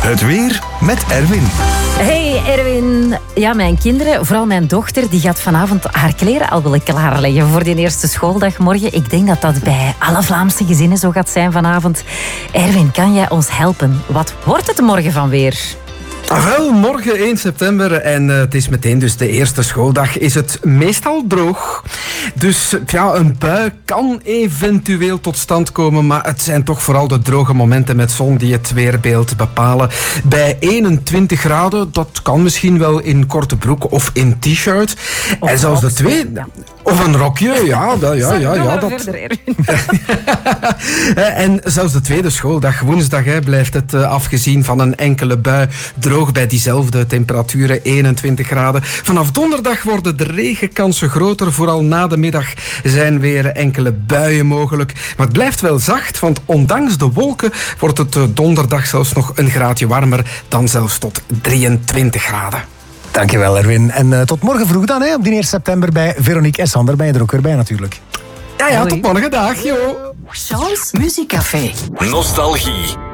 Het weer met Erwin. Hey Erwin. Ja, mijn kinderen, vooral mijn dochter, die gaat vanavond haar kleren al willen klaarleggen voor die eerste schooldag morgen. Ik denk dat dat bij alle Vlaamse gezinnen zo gaat zijn vanavond. Erwin, kan jij ons helpen? Wat wordt het morgen van weer? Wel, morgen 1 september en het is meteen dus de eerste schooldag, is het meestal droog. Dus ja, een bui kan eventueel tot stand komen, maar het zijn toch vooral de droge momenten met zon die het weerbeeld bepalen. Bij 21 graden, dat kan misschien wel in korte broek of in t-shirt. En zelfs de twee... Of een rokje, ja. Dat... En zelfs de tweede schooldag, woensdag, blijft het afgezien van een enkele bui droog bij diezelfde temperaturen, 21 graden. Vanaf donderdag worden de regenkansen groter. Vooral na de middag zijn weer enkele buien mogelijk. Maar het blijft wel zacht, want ondanks de wolken wordt het donderdag zelfs nog een graadje warmer, dan zelfs tot 23 graden. Dankjewel, Erwin. En tot morgen vroeg dan, op die 1 september bij Veronique en Sander. Ben je er ook weer bij, natuurlijk. Ja, tot morgen dag, joh. Charles Muziekcafé. Nostalgie.